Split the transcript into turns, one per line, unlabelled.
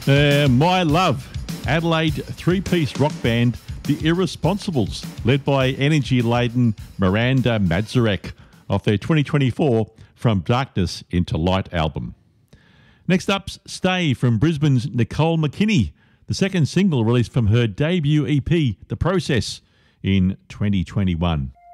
My Love, Adelaide three-piece rock band The Irresponsibles, led by energy-laden Miranda Madzarek, off their 2024 From Darkness into Light album. Next up's Stay from Brisbane's Nicole McKinney, the second single released from her debut EP, The Process, in 2021.